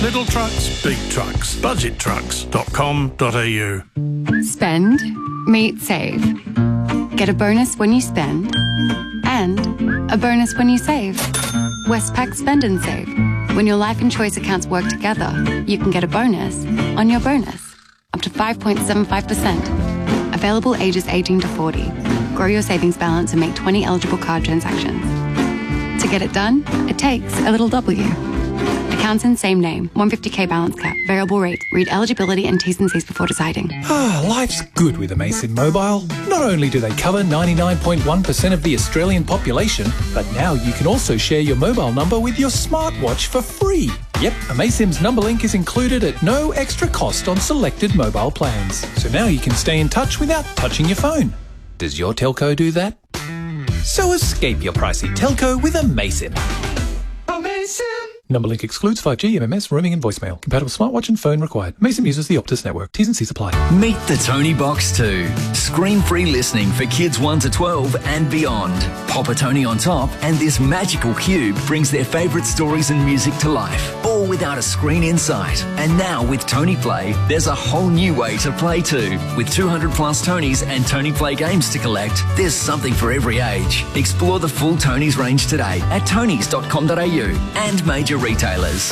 Little trucks, big trucks. Budgettrucks.com.au. Spend, meet, save. Get a bonus when you spend and a bonus when you save. Westpac Spend and Save. When your life and choice accounts work together, you can get a bonus on your bonus. Up to 5.75%. Available ages 18 to 40. Grow your savings balance and make 20 eligible card transactions. To get it done, it takes a little W. Accounts in same name. 150k balance cap. Variable rate. Read eligibility and T's and C's before deciding. Life's good with Amazon Mobile. Not only do they cover 99.1% of the Australian population, but now you can also share your mobile number with your smartwatch for free. Yep, Amazon's number link is included at no extra cost on selected mobile plans. So now you can stay in touch without touching your phone. Does your telco do that? So escape your pricey telco with Amazon. Amazon! Number link excludes 5G, MMS, roaming and voicemail. Compatible smartwatch and phone required. Amazon uses the Optus network. T's and C's apply. Meet the Tony Box 2. Screen-free listening for kids 1 to 12 and beyond. Pop a Tony on top and this magical cube brings their favourite stories and music to life, all without a screen in sight. And now with Tony Play, there's a whole new way to play too. With 200 plus Tonys and Tony Play games to collect, there's something for every age. Explore the full Tonys range today at tonys.com.au and major retailers.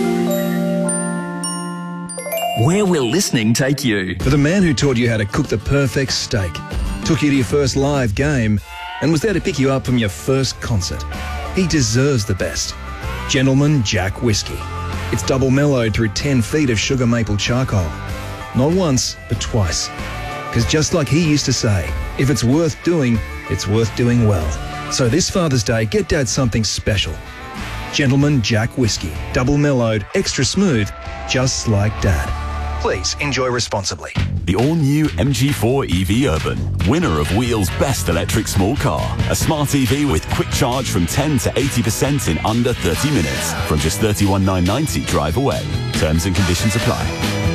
Where will listening take you? For the man who taught you how to cook the perfect steak, took you to your first live game, and was there to pick you up from your first concert. He deserves the best. Gentleman Jack Whiskey. It's double mellowed through 10 feet of sugar maple charcoal. Not once, but twice. Because just like he used to say, if it's worth doing, it's worth doing well. So this Father's Day, get Dad something special. Gentleman Jack Whiskey. Double mellowed, extra smooth, just like Dad. Please enjoy responsibly. The all-new MG4 EV Urban, winner of Wheel's Best Electric Small Car. A smart EV with quick charge from 10 to 80% in under 30 minutes. From just $31,990 drive away. Terms and conditions apply.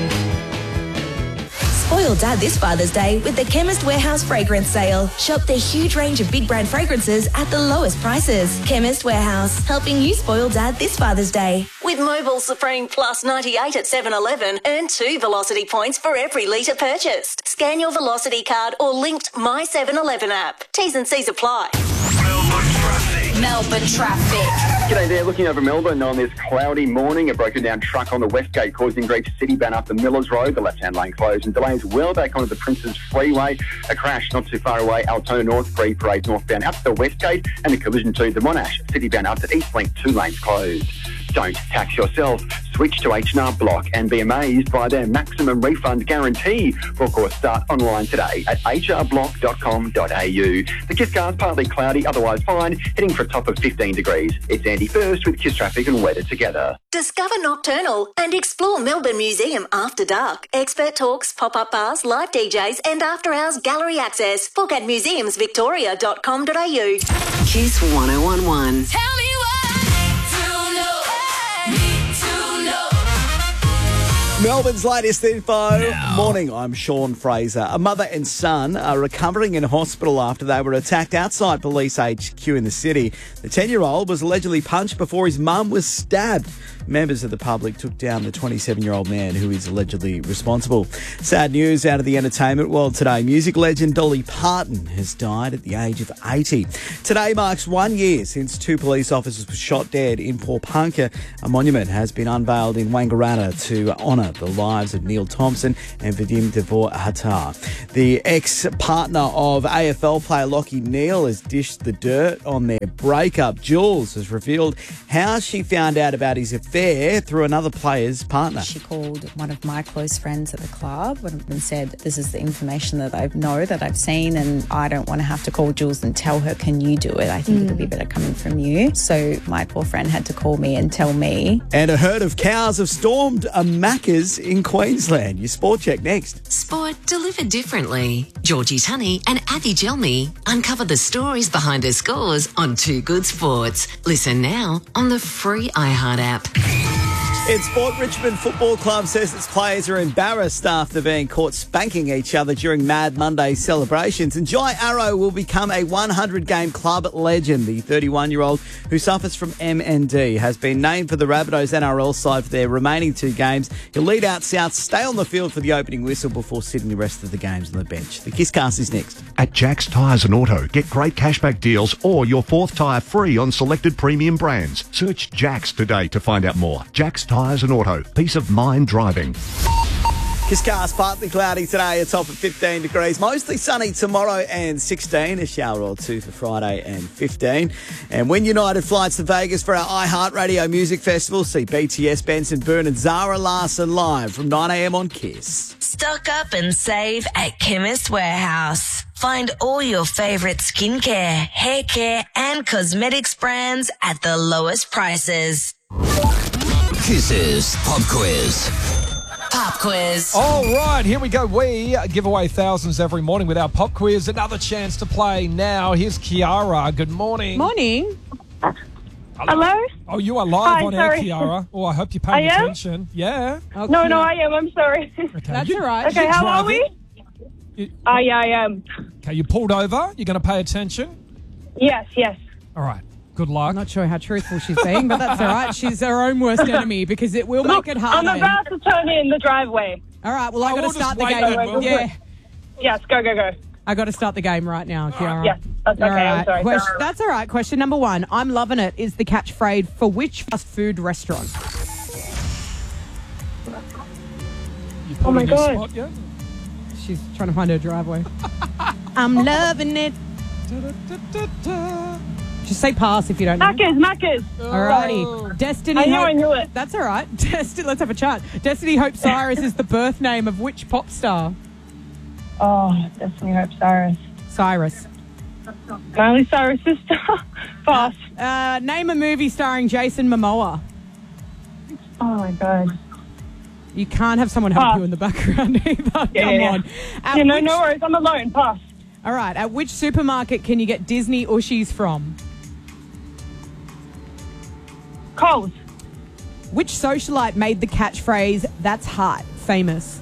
Spoil Dad this Father's Day with the Chemist Warehouse Fragrance Sale. Shop their huge range of big brand fragrances at the lowest prices. Chemist Warehouse, helping you spoil Dad this Father's Day. With Mobile Supreme Plus 98 at 7-Eleven, earn 2 Velocity points for every litre purchased. Scan your Velocity card or linked My 7-Eleven app. T's and C's apply. Melbourne traffic. G'day there, looking over Melbourne on this cloudy morning. A broken down truck on the West Gate causing grief to Citiban up the Millers Road. The left-hand lane closed and delays well back onto the Princes Freeway. A crash not too far away, Altona North, Free Parade northbound up to the West Gate, and a collision to the Monash. Citiban up to Eastlink, 2 lanes closed. Don't tax yourself. Switch to H&R Block and be amazed by their maximum refund guarantee. Book or start online today at hrblock.com.au. The Kiss car's partly cloudy, otherwise fine, heading for a top of 15 degrees. It's Andy First with Kiss Traffic and weather together. Discover Nocturnal and explore Melbourne Museum after dark. Expert talks, pop-up bars, live DJs and after-hours gallery access. Book at museumsvictoria.com.au. Kiss 1011. Tell me Melbourne's latest info. Now. Morning, I'm Sean Fraser. A mother and son are recovering in hospital after they were attacked outside police HQ in the city. The 10-year-old was allegedly punched before his mum was stabbed. Members of the public took down the 27-year-old man who is allegedly responsible. Sad news out of the entertainment world today. Music legend Dolly Parton has died at the age of 80. Today marks 1 year since 2 police officers were shot dead in Pawnpukka. A monument has been unveiled in Wangaratta to honour the lives of Neil Thompson and Vadim Devor Hatar. The ex-partner of AFL player Lachie Neale has dished the dirt on their breakup. Jules has revealed how she found out about his affair through another player's partner. She called one of my close friends at the club and said, this is the information that I know, that I've seen, and I don't want to have to call Jules and tell her, can you do it? I think it'll be better coming from you. So my poor friend had to call me and tell me. And a herd of cows have stormed a Macca's in Queensland. Your sport check next. Sport delivered differently. Georgie Tunney and Athy Gelmi uncover the stories behind the scores on Too Good Sports. Listen now on the free iHeart app. In sport, Richmond Football Club says its players are embarrassed after being caught spanking each other during Mad Monday celebrations. And Jai Arrow will become a 100-game club legend. The 31-year-old who suffers from MND has been named for the Rabbitohs NRL side for their remaining 2 games. He'll lead out South, stay on the field for the opening whistle before sitting the rest of the games on the bench. The Kisscast is next. At Jack's Tyres and Auto, get great cashback deals or your 4th tyre free on selected premium brands. Search Jack's today to find out more. Jack's Tyres and Auto. Peace of mind driving. Kisscast, partly cloudy today, a top of 15 degrees. Mostly sunny tomorrow and 16. A shower or 2 for Friday and 15. And when United flies to Vegas for our iHeartRadio Music Festival, see BTS, Benson Boone and Zara Larsson live from 9 a.m. on Kiss. Stock up and save at Chemist Warehouse. Find all your favourite skincare, hair care and cosmetics brands at the lowest prices. Kiss's Pop Quiz. Pop quiz. All right, here we go. We give away thousands every morning with our pop quiz. Another chance to play now. Here's Kiara. Good morning. Morning. Hello? Oh, you are live Hi, on sorry. air, Kiara. Oh, I hope you're paying I am? attention. Yeah. No, I am. I'm sorry. Okay. That's all right. Okay, how are we? Yeah, I am. Okay, you pulled over. You're going to pay attention. Yes. All right. Good luck. I'm not sure how truthful she's being, but that's all right. She's her own worst enemy because it will make it hard. I'm about to turn in the driveway. All right, well, I got to we'll start just the wait game. then, we'll. Yeah, Yes, go. I got to start the game right now, Kiara. Yes, that's okay. All I'm sorry. That's all right. Question number 1. I'm loving it is the catchphrase for which fast food restaurant? You put Oh my in your God. spot, yeah? She's trying to find her driveway. I'm loving it. Just say pass if you don't know. Macca's. Alrighty. Destiny. I knew it. That's all right. Let's have a chat. Destiny Hope Cyrus is the birth name of which pop star? Oh, Destiny Hope Cyrus. Cyrus. Miley Cyrus' sister. Pass. Name a movie starring Jason Momoa. Oh, my God. You can't have someone help Pass. you in the background either. Come Yeah. on. No worries. I'm alone. Pass. All right. At which supermarket can you get Disney Ushies from? Coles. Which socialite made the catchphrase, "That's hot," famous?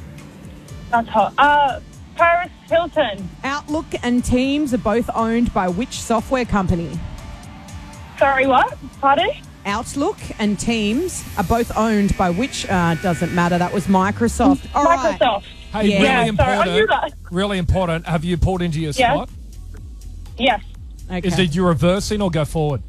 That's hot. Paris Hilton. Outlook and Teams are both owned by which software company? Sorry, what? Pardon? Outlook and Teams are both owned by which, doesn't matter, that was Microsoft. All right. Microsoft. Hey, Yeah. really Sorry, I knew important. that. Really important. Have you pulled into your Yes. spot? Yes. Okay. Did you reverse in or go forward?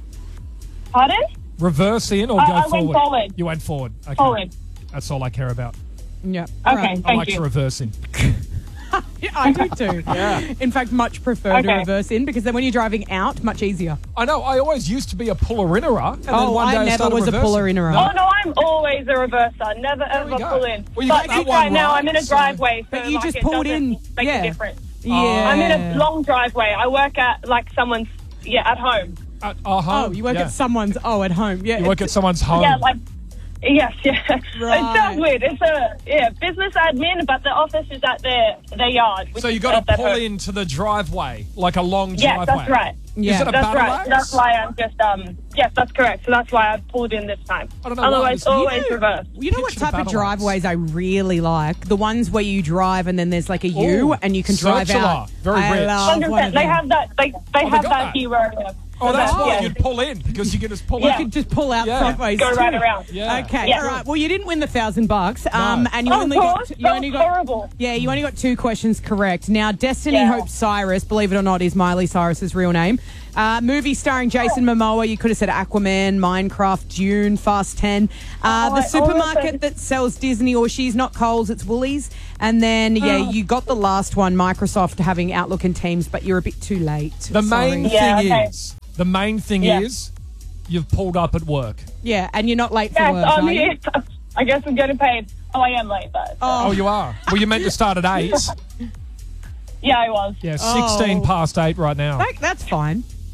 Pardon? Reverse in or go I forward? went forward. You went forward. Okay. Forward. That's all I care about. Yeah. Okay, I thank like to you. reverse in. Yeah, I do too. Yeah. In fact, much prefer to Okay. reverse in because then when you're driving out, much easier. I know. I always used to be a puller-innerer. And then one day I never started was a reversing. puller-innerer. Oh, no, I'm always a reverser. Never, ever go. pull in. Well, you but got that this right one now, right, I'm in a so- driveway. But so, you like, just it pulled doesn't in. Make Yeah. a difference. Yeah. I'm in a long driveway. I work at, like, someone's, at home. Home. Oh, you work yeah. at someone's, at home. Yeah. You work at someone's home. Yeah, like, yes. Right. It sounds weird. It's a, business admin, but the office is at their yard. So you got to pull into the driveway, like a long Yes, driveway. that's right. Yeah. Is it a That's battle right. axe? That's why I'm just, yes, that's correct. So that's why I pulled in this time. I don't know why Otherwise, this- always reverse. You know what Picture the type of battle axe. driveways I really like? The ones where you drive and then there's like a U Ooh, and you can drive circular. out. Very I rich. love one 100%. of They them. have that. They have got that that. here where I live. Oh, that's why yeah. you'd pull in, because you can just pull You out. could just pull out Yeah. sideways. Go right too. around. Yeah. Okay, Yeah. all right. Well, you didn't win the $1,000, and you Of only course, got that was horrible. Yeah, you only got 2 questions correct. Now, Destiny Yeah. Hope Cyrus, believe it or not, is Miley Cyrus's real name. Movie starring Jason Momoa. You could have said Aquaman, Minecraft, Dune, Fast 10. The supermarket that sells Disney or she's not Coles, it's Woolies. And then, you got the last one, Microsoft having Outlook and Teams, but you're a bit too late. The main Sorry. thing is, you've pulled up at work. Yeah, and you're not late for Yes, work, I'm are you? here. I guess I'm getting paid. Oh, I am late, but Oh, you are. Well, you meant to start at 8. yeah, I was. Yeah, 16 past 8 right now. That's fine.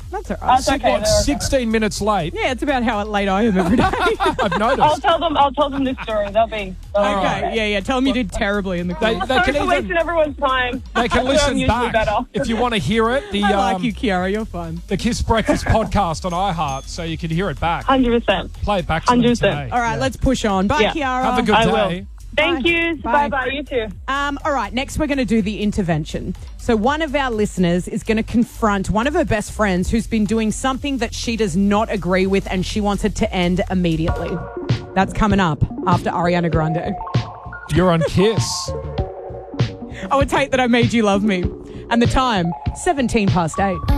That's all right. That's okay. What, 16 minutes late? Yeah, it's about how late I am every day. I've noticed. I'll tell them this story. They'll be Okay, yeah. Tell them you did terribly in the They quiz. can Sorry for even wasting everyone's time. they can I'm listen usually back better. if you want to hear it. The I like you, Kiara. You're fun. the Kiss Breakfast podcast on iHeart, so you can hear it back. 100%. Play it back to them 100%. today. All right, let's push on. Bye, Yeah. Kiara. Have a good I day. will. Thank you. Bye. Bye-bye. You too. All right, next we're going to do the intervention. So one of our listeners is going to confront one of her best friends who's been doing something that she does not agree with and she wants it to end immediately. That's coming up after Ariana Grande. You're on Kiss. I would take that I made you love me. And the time, 8:17.